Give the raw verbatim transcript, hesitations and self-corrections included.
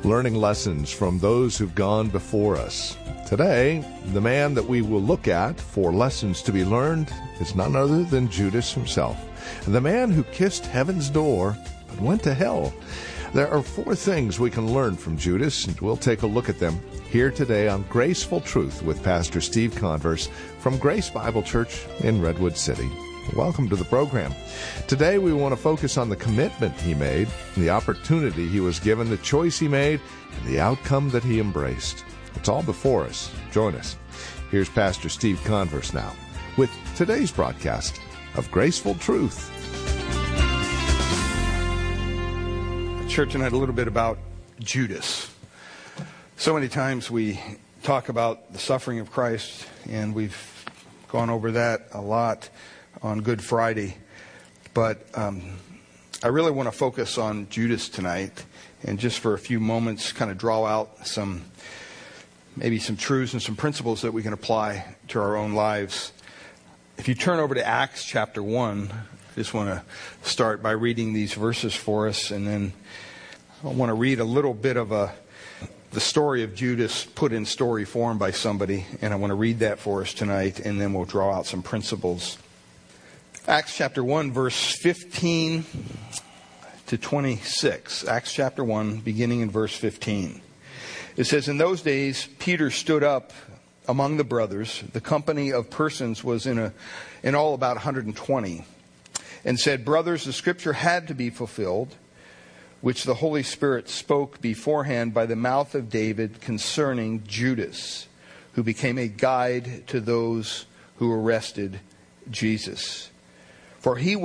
learning lessons from those who've gone before us. Today, the man that we will look at for lessons to be learned is none other than Judas himself, the man who kissed heaven's door but went to hell. There are four things we can learn from Judas, and we'll take a look at them here today on Graceful Truth with Pastor Steve Converse from Grace Bible Church in Redwood City. Welcome to the program. Today we want to focus on the commitment he made, the opportunity he was given, the choice he made, and the outcome that he embraced. It's all before us. Join us. Here's Pastor Steve Converse now with today's broadcast of Graceful Truth. Church tonight, a little bit about Judas. So many times we talk about the suffering of Christ, and we've gone over that a lot on Good Friday. But um, I really want to focus on Judas tonight, and just for a few moments kind of draw out some, maybe some truths and some principles that we can apply to our own lives. If you turn over to Acts chapter one, I just want to start by reading these verses for us, and then I want to read a little bit of a the story of Judas put in story form by somebody, and I want to read that for us tonight, and then we'll draw out some principles. Acts chapter one, verse fifteen to twenty-six. Acts chapter one, beginning in verse fifteen. It says, "In those days Peter stood up among the brothers. The company of persons was in a in all about one hundred twenty, and said, 'Brothers, the scripture had to be fulfilled, which the Holy Spirit spoke beforehand by the mouth of David concerning Judas, who became a guide to those who arrested Jesus. For he